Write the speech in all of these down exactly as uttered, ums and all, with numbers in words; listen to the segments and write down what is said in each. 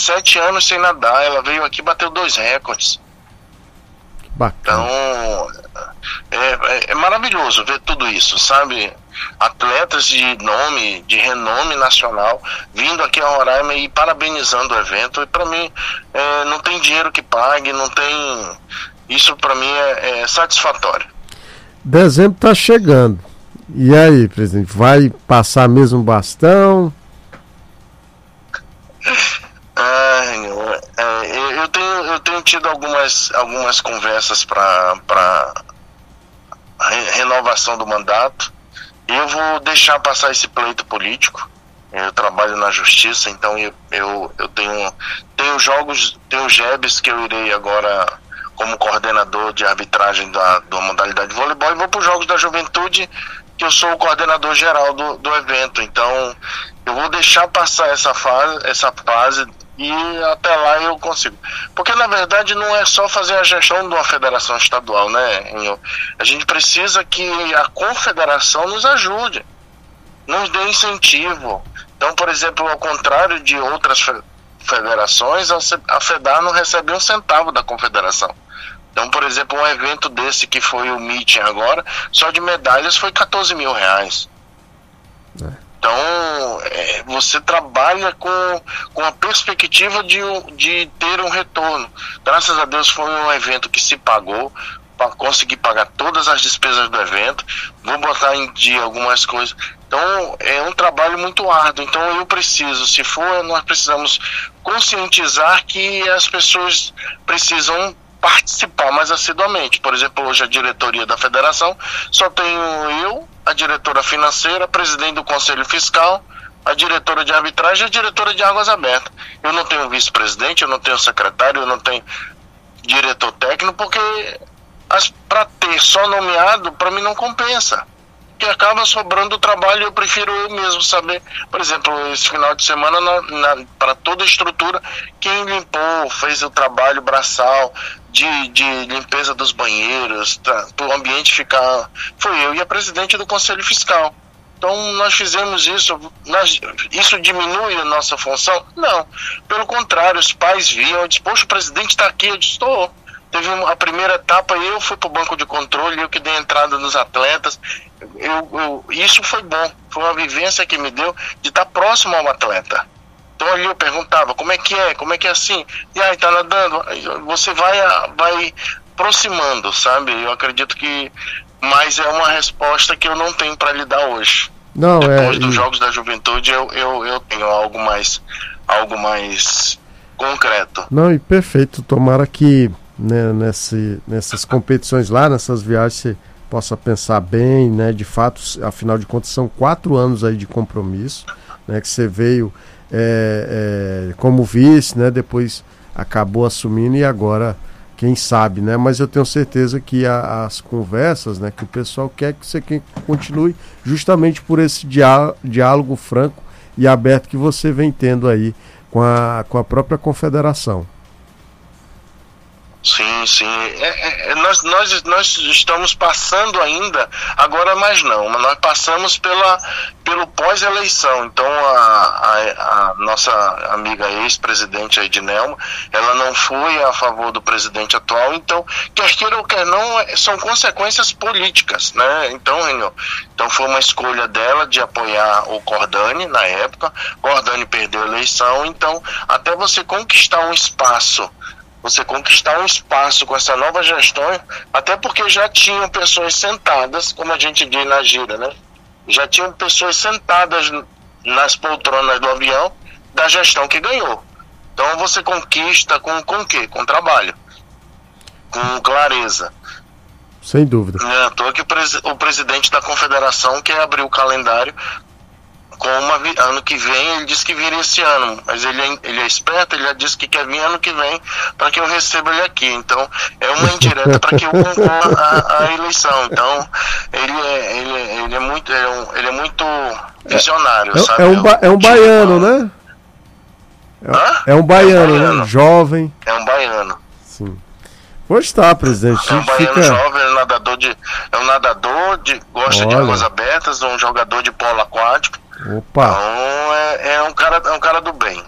sete anos sem nadar. Ela veio aqui e bateu dois recordes. Bacana. Então, é, é, é maravilhoso ver tudo isso, sabe? Atletas de nome, de renome nacional, vindo aqui a Roraima e parabenizando o evento. E para mim, é, não tem dinheiro que pague, não tem... Isso para mim é, é satisfatório. Dezembro tá chegando. E aí, presidente, vai passar mesmo o bastão? Ah, é, eu, tenho, eu tenho tido algumas, algumas conversas para renovação do mandato. Eu vou deixar passar esse pleito político. Eu trabalho na justiça, então eu, eu, eu tenho, tenho jogos, tenho G E Bs que eu irei agora como coordenador de arbitragem da, da modalidade de voleibol, e vou para os Jogos da Juventude, que eu sou o coordenador geral do, do evento. Então eu vou deixar passar essa fase, essa fase e até lá eu consigo. Porque na verdade não é só fazer a gestão de uma federação estadual, né? A gente precisa que a confederação nos ajude, nos dê incentivo. Então, por exemplo, ao contrário de outras federações, a FEDAR não recebe um centavo da confederação. Então, por exemplo, um evento desse que foi o meeting agora, só de medalhas foi quatorze mil reais. É. Então, é, você trabalha com, com a perspectiva de, de ter um retorno. Graças a Deus foi um evento que se pagou, para conseguir pagar todas as despesas do evento. Vou botar em dia algumas coisas. Então, é um trabalho muito árduo. Então, eu preciso, se for, nós precisamos conscientizar que as pessoas precisam participar mais assiduamente. Por exemplo, hoje a diretoria da federação só tenho eu, a diretora financeira, a presidente do conselho fiscal, a diretora de arbitragem e a diretora de águas abertas. Eu não tenho vice-presidente, eu não tenho secretário, eu não tenho diretor técnico, porque para ter só nomeado, para mim não compensa. Que acaba sobrando o trabalho, eu prefiro eu mesmo saber. Por exemplo, esse final de semana, para toda a estrutura, quem limpou, fez o trabalho braçal de, de limpeza dos banheiros, para o ambiente ficar... Foi eu e a presidente do Conselho Fiscal. Então, nós fizemos isso. Nós, isso diminui a nossa função? Não. Pelo contrário, os pais viam, eu disse, poxa, o presidente está aqui. Eu disse, estou. Teve uma, a primeira etapa, eu fui para o banco de controle, eu que dei entrada nos atletas. Eu, eu, isso foi bom, foi uma vivência que me deu de estar próximo ao atleta. Então ali eu perguntava, como é que é, como é que é assim? E aí, tá nadando? Você vai, vai aproximando, sabe? Eu acredito que, mas é uma resposta que eu não tenho para lhe dar hoje. Não, Depois é, dos e... Jogos da Juventude, eu, eu, eu tenho algo mais, algo mais concreto. Não, e perfeito, tomara que né, nesse, nessas competições lá, nessas viagens, você possa pensar bem, né? De fato, afinal de contas, são quatro anos aí de compromisso, né? Que você veio é, é, como vice, né? Depois acabou assumindo e agora, quem sabe, né? Mas eu tenho certeza que a, as conversas, né? Que o pessoal quer que você continue justamente por esse diá- diálogo franco e aberto que você vem tendo aí com a, com a própria confederação. Sim, sim. É, é, nós, nós, nós estamos passando ainda, agora mais não, mas nós passamos pela, pelo pós-eleição. Então a, a, a nossa amiga ex-presidente Ednelma, ela não foi a favor do presidente atual, então quer queira ou quer não, são consequências políticas, né? Então, Renio, então foi uma escolha dela de apoiar o Cordani na época. Cordani perdeu a eleição, então até você conquistar um espaço você conquistar um espaço com essa nova gestão, até porque já tinham pessoas sentadas, como a gente diz na gira, né? Já tinham pessoas sentadas nas poltronas do avião da gestão que ganhou. Então você conquista com, com o quê? Com trabalho, com clareza. Sem dúvida. É, à toa que o, pres- o presidente da confederação quer abrir o calendário com uma vi- ano que vem, ele disse que viria esse ano, mas ele é, ele é esperto, ele já disse que quer vir ano que vem para que eu receba ele aqui. Então é uma indireta para que eu concorra à, à eleição. Então ele é, ele é, ele é muito ele é, um, ele é muito visionário, é, sabe? É um, ba- é um baiano, né? É, é um baiano, é um baiano, né? Jovem. É um baiano. Sim. Pois tá, presidente. É um baiano fica... jovem, é um nadador de, é um nadador de gosta Olha. de águas abertas, um jogador de polo aquático. Opa. Então é, é um cara, é um cara do bem.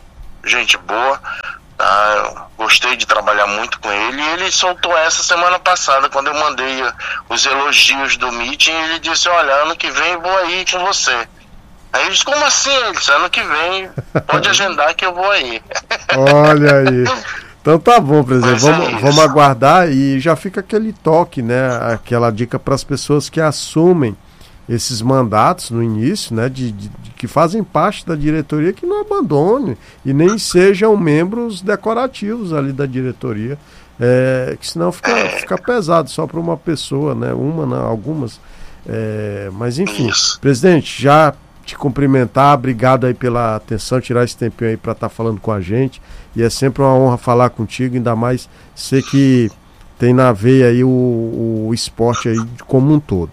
gente boa, tá? Eu gostei de trabalhar muito com ele, e ele soltou essa semana passada, quando eu mandei os elogios do meeting, ele disse, olha, ano que vem eu vou aí com você. Aí eu disse, como assim? Ele disse, ano que vem, pode agendar que eu vou aí. Olha aí. Então tá bom, presidente, vamos, é vamos aguardar, e já fica aquele toque, né, aquela dica para as pessoas que assumem esses mandatos no início, né, de, de, de que fazem parte da diretoria, que não abandone e nem sejam membros decorativos ali da diretoria, é, que senão fica, fica pesado só para uma pessoa, né, uma, não, algumas, é, mas enfim, presidente, já te cumprimentar, obrigado aí pela atenção, tirar esse tempinho aí para estar tá falando com a gente, e é sempre uma honra falar contigo, ainda mais você que tem na veia aí o, o esporte aí como um todo.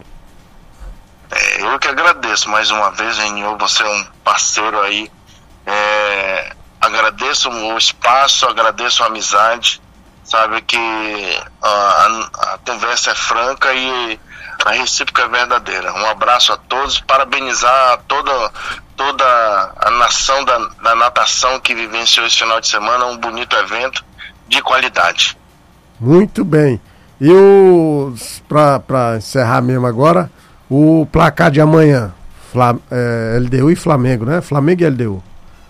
É, eu que agradeço mais uma vez, Renio, você é um parceiro aí, é, agradeço o espaço, agradeço a amizade, sabe que a, a, a conversa é franca e a recíproca é verdadeira. Um abraço a todos, parabenizar toda, toda a nação da, da natação que vivenciou esse final de semana, um bonito evento de qualidade. Muito bem. E o para encerrar mesmo agora, o placar de amanhã, Flam, é, L D U e Flamengo, né? Flamengo e L D U.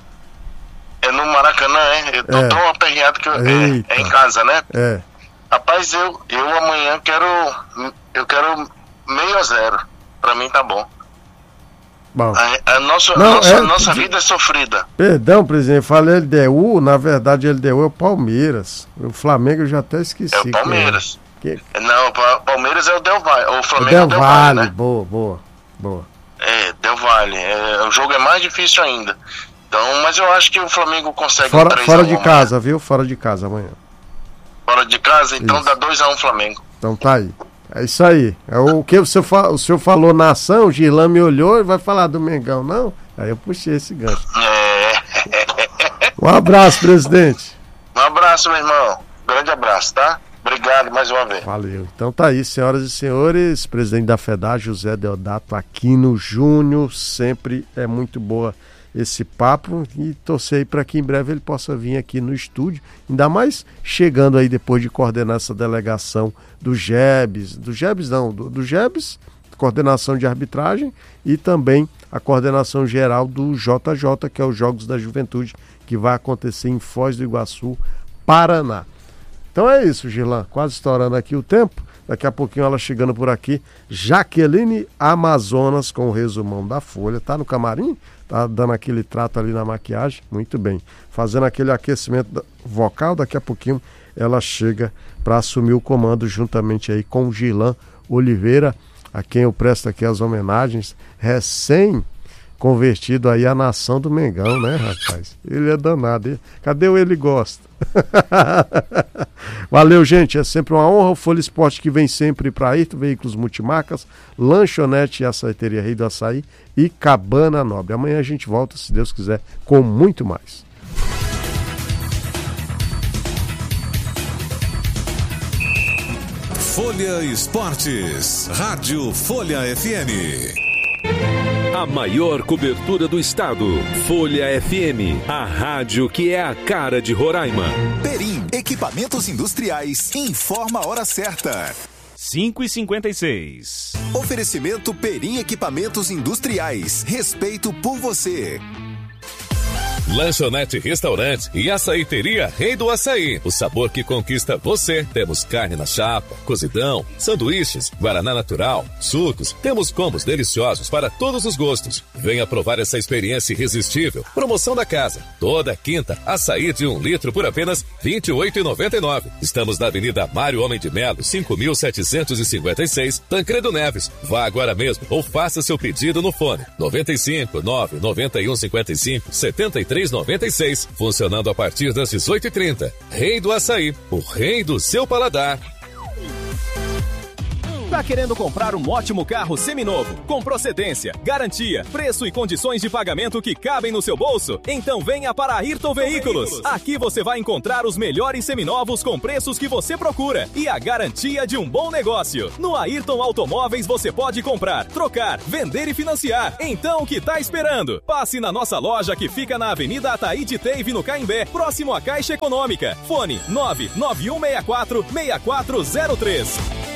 É no Maracanã, é? Eu tô é. tão aperreado que eu, é, é em casa, né? É. Rapaz, eu, eu amanhã quero eu quero meio a zero. Pra mim tá bom. Bom. A, a nossa, Não, nossa, é, nossa vida é sofrida. Perdão, presidente, eu falei L D U, na verdade L D U é o Palmeiras. O Flamengo eu já até esqueci. É o Palmeiras. Que... Não, o Palmeiras é o Del Valle. O Flamengo o Del é o Del Valle, Valle, né? Boa, boa, boa. É, Del Valle. É, o jogo é mais difícil ainda. Então, mas eu acho que o Flamengo consegue fora, três fora a um de amanhã. casa, viu? Fora de casa amanhã. Fora de casa, então Isso. dá dois a um Flamengo. Então tá aí. É isso aí. É o que o senhor, fa... o senhor falou nação, o Girlan me olhou e vai falar do Mengão, não? Aí eu puxei esse gancho. É. Um abraço, presidente. Um abraço, meu irmão. Grande abraço, tá? Obrigado mais uma vez. Valeu. Então tá aí, senhoras e senhores, presidente da FEDAR, José Deodato Aquino Júnior. Sempre é muito boa esse papo, e torcer aí para que em breve ele possa vir aqui no estúdio, ainda mais chegando aí depois de coordenar essa delegação do G E B S, do G E B S não, do, do G E B S, coordenação de arbitragem, e também a coordenação geral do J J, que é os Jogos da Juventude, que vai acontecer em Foz do Iguaçu, Paraná. Então é isso, Girlan, quase estourando aqui o tempo. Daqui a pouquinho ela chegando por aqui, Jaqueline Amazonas com o resumão da Folha. Tá no camarim? Tá dando aquele trato ali na maquiagem? Muito bem. Fazendo aquele aquecimento vocal, daqui a pouquinho ela chega para assumir o comando juntamente aí com o Gilan Oliveira, a quem eu presto aqui as homenagens, recém convertido aí à nação do Mengão, né, rapaz? Ele é danado. Ele... Cadê o Ele Gosta? Valeu, gente. É sempre uma honra. O Folha Esporte que vem sempre para Ayrton Veículos Multimarcas, Lanchonete e Açaiteria Rei do Açaí e Cabana Nobre. Amanhã a gente volta, se Deus quiser, com muito mais. Folha Esportes, Rádio Folha F M. A maior cobertura do estado. Folha F M, a rádio que é a cara de Roraima. Perim, equipamentos industriais, informa a hora certa. cinco e cinquenta e seis. Oferecimento Perim Equipamentos Industriais. Respeito por você. Lanchonete, restaurante e açaiteria Rei do Açaí. O sabor que conquista você. Temos carne na chapa, cozidão, sanduíches, guaraná natural, sucos. Temos combos deliciosos para todos os gostos. Venha provar essa experiência irresistível. Promoção da casa. Toda quinta, açaí de um litro por apenas vinte e oito reais e noventa e nove centavos. Estamos na Avenida Mário Homem de Melo, cinco mil setecentos e cinquenta e seis, Tancredo Neves. Vá agora mesmo ou faça seu pedido no fone noventa e cinco, nove nove um cinco cinco, sete três noventa e seis, funcionando a partir das dezoito e trinta. Rei do Açaí, o rei do seu paladar. Tá querendo comprar um ótimo carro seminovo, com procedência, garantia, preço e condições de pagamento que cabem no seu bolso? Então venha para a Ayrton Veículos. Aqui você vai encontrar os melhores seminovos com preços que você procura e a garantia de um bom negócio. No Ayrton Automóveis você pode comprar, trocar, vender e financiar. Então o que tá esperando? Passe na nossa loja que fica na Avenida Ataíde Teive, no Caimbé, próximo à Caixa Econômica. Fone nove nove um seis quatro seis quatro zero três.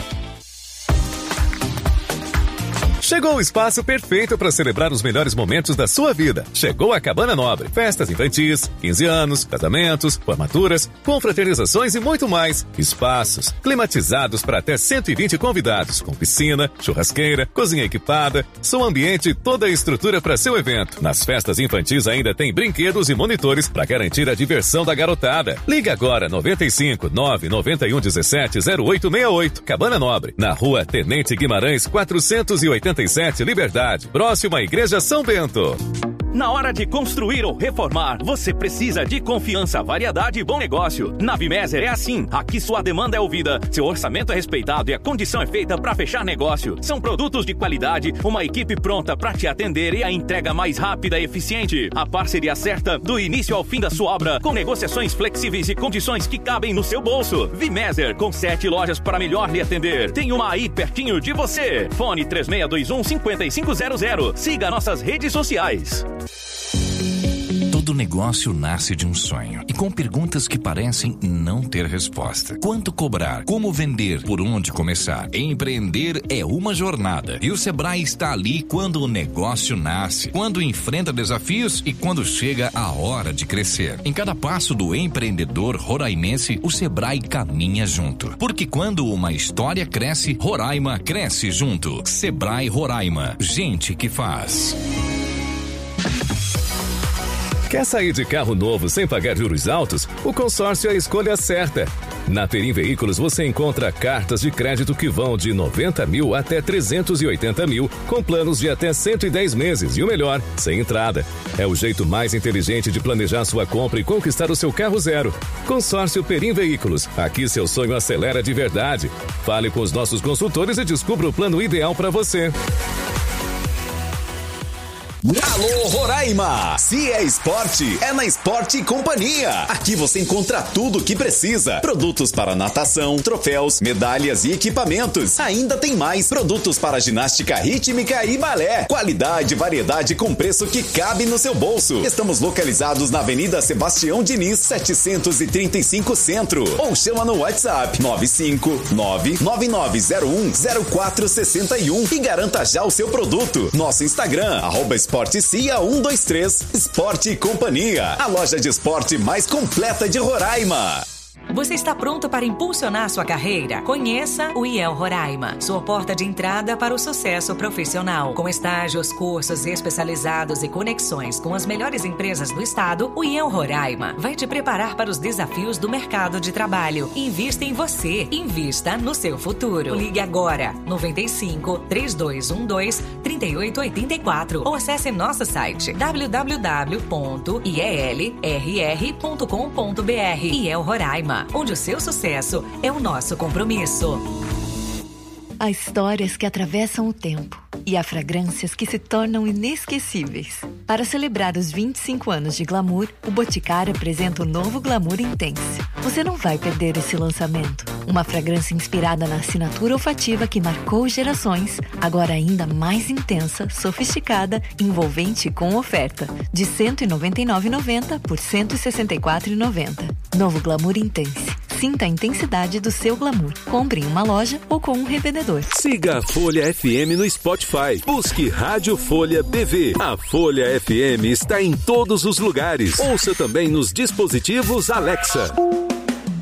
Chegou o espaço perfeito para celebrar os melhores momentos da sua vida. Chegou a Cabana Nobre. Festas infantis, quinze anos, casamentos, formaturas, confraternizações e muito mais. Espaços climatizados para até cento e vinte convidados, com piscina, churrasqueira, cozinha equipada, som ambiente e toda a estrutura para seu evento. Nas festas infantis ainda tem brinquedos e monitores para garantir a diversão da garotada. Liga agora noventa e cinco, nove nove um um sete, zero oito seis oito. Cabana Nobre, na Rua Tenente Guimarães, quatrocentos e oitenta e sete, Liberdade, próximo à Igreja São Bento. Na hora de construir ou reformar, você precisa de confiança, variedade e bom negócio. Na Vimeser é assim. Aqui sua demanda é ouvida, seu orçamento é respeitado e a condição é feita para fechar negócio. São produtos de qualidade, uma equipe pronta para te atender e a entrega mais rápida e eficiente. A parceria certa do início ao fim da sua obra, com negociações flexíveis e condições que cabem no seu bolso. Vimeser, com sete lojas para melhor lhe atender. Tem uma aí pertinho de você. Fone três seis dois um, cinco cinco zero zero. Siga nossas redes sociais. Todo negócio nasce de um sonho e com perguntas que parecem não ter resposta. Quanto cobrar? Como vender? Por onde começar? Empreender é uma jornada e o Sebrae está ali quando o negócio nasce, quando enfrenta desafios e quando chega a hora de crescer. Em cada passo do empreendedor roraimense, o Sebrae caminha junto. Porque quando uma história cresce, Roraima cresce junto. Sebrae Roraima. Gente que faz. Quer sair de carro novo sem pagar juros altos? O consórcio é a escolha certa. Na Perim Veículos você encontra cartas de crédito que vão de noventa mil até trezentos e oitenta mil, com planos de até cento e dez meses e o melhor, sem entrada. É o jeito mais inteligente de planejar sua compra e conquistar o seu carro zero. Consórcio Perim Veículos. Aqui seu sonho acelera de verdade. Fale com os nossos consultores e descubra o plano ideal para você. Alô Roraima! Se é esporte, é na Esporte Companhia. Aqui você encontra tudo o que precisa. Produtos para natação, troféus, medalhas e equipamentos. Ainda tem mais produtos para ginástica rítmica e balé. Qualidade e variedade com preço que cabe no seu bolso. Estamos localizados na Avenida Sebastião Diniz, setecentos e trinta e cinco Centro. Ou chama no WhatsApp nove cinco nove, nove nove zero um, zero quatro seis um e garanta já o seu produto. Nosso Instagram, arroba Esporte Cia um dois três, Esporte e Companhia, a loja de esporte mais completa de Roraima. Você está pronto para impulsionar sua carreira? Conheça o I E L Roraima, sua porta de entrada para o sucesso profissional. Com estágios, cursos especializados e conexões com as melhores empresas do estado, o I E L Roraima vai te preparar para os desafios do mercado de trabalho. Invista em você, invista no seu futuro. Ligue agora, noventa e cinco, três dois um dois, três oito oito quatro ou acesse nosso site w w w ponto i e l r r ponto com ponto b r. I E L Roraima, onde o seu sucesso é o nosso compromisso. Há histórias que atravessam o tempo e há fragrâncias que se tornam inesquecíveis. Para celebrar os vinte e cinco anos de Glamour, o Boticário apresenta o novo Glamour Intense. Você não vai perder esse lançamento. Uma fragrância inspirada na assinatura olfativa que marcou gerações, agora ainda mais intensa, sofisticada, envolvente e com oferta de cento e noventa e nove reais e noventa centavos por cento e sessenta e quatro reais e noventa centavos. Novo Glamour Intense. Sinta a intensidade do seu glamour. Compre em uma loja ou com um revendedor. Siga a Folha F M no Spotify. Busque Rádio Folha B V. A Folha F M está em todos os lugares. Ouça também nos dispositivos Alexa.